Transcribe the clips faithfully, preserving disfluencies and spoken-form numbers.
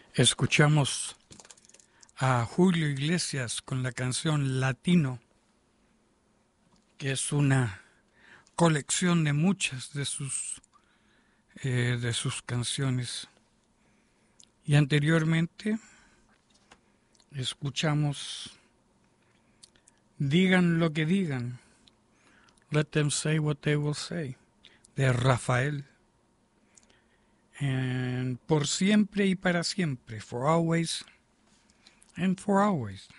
Escuchamos a Julio Iglesias con la canción Latino, que es una colección de muchas de sus, eh, de sus canciones. Y anteriormente escuchamos Digan lo que digan, Let them say what they will say, de Rafael. And por siempre y para siempre, for always and for always,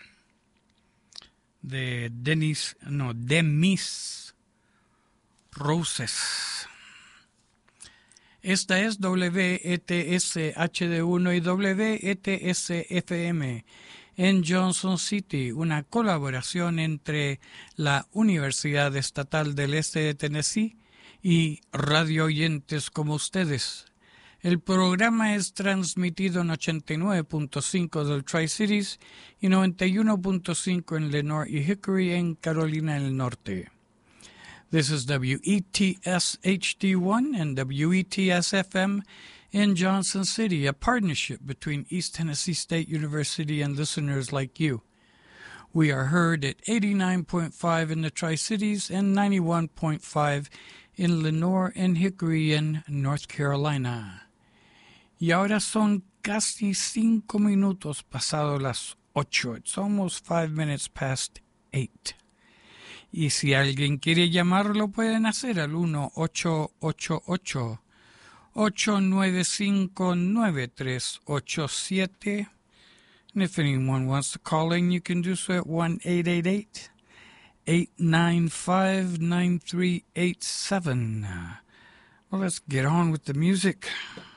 de Denis, no, Demis Roses. Esta es W E T S H D uno y W E T S F M en Johnson City, una colaboración entre la Universidad Estatal del Este de Tennessee y radio oyentes como ustedes. El programa es transmitido en ochenta y nueve punto cinco del Tri-Cities y noventa y uno punto cinco en Lenoir y Hickory en Carolina del Norte. This is W E T S H D one and W E T S F M in Johnson City, a partnership between East Tennessee State University and listeners like you. We are heard at eighty-nine point five in the Tri-Cities and ninety-one point five in Lenoir and Hickory in North Carolina. Y ahora son casi cinco minutos pasado las ocho. It's almost five minutes past eight. Y si alguien quiere llamar, lo pueden hacer al uno ocho ocho ocho, ocho nueve cinco, nueve tres ocho siete. And if anyone wants to call in, you can do so at one eight eight eight, eight nine five, nine three eight seven. Well, let's get on with the music.